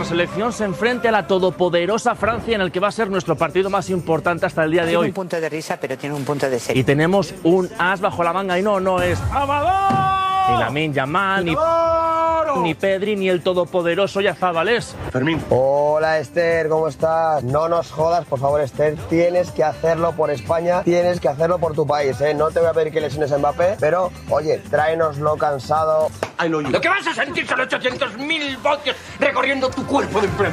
nuestra selección se enfrente a la todopoderosa Francia en el que va a ser nuestro partido más importante hasta el día de hoy. Tiene un punto de risa, pero tiene un punto de serio. Y tenemos un as bajo la manga y no es ni Lamine Yamal, ni Pedri, ni el todopoderoso Yazábales. Fermín. Hola Esther, ¿cómo estás? No nos jodas, por favor Esther, tienes que hacerlo por España, tienes que hacerlo por tu país, ¿eh? No te voy a pedir que lesiones a Mbappé, pero oye, tráenoslo cansado. Lo que vas a sentir son 800.000 voltios recorriendo tu cuerpo de